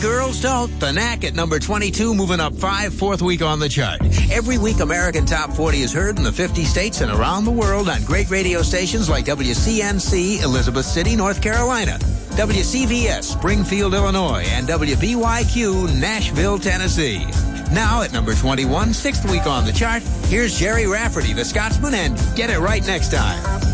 Girls don't. The Knack at number 22, moving up 5, fourth week on the chart. Every week, American Top 40 is heard in the 50 states and around the world on great radio stations like WCNC, Elizabeth City, North Carolina, WCVS, Springfield, Illinois, and WBYQ, Nashville, Tennessee. Now at number 21, sixth week on the chart, here's Jerry Rafferty, the Scotsman, and Get It Right Next Time.